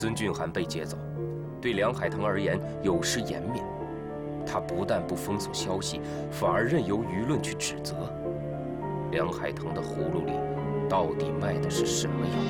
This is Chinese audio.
孙俊涵被劫走，对梁海腾而言有失颜面。他不但不封锁消息，反而任由舆论去指责。梁海腾的葫芦里到底卖的是什么药？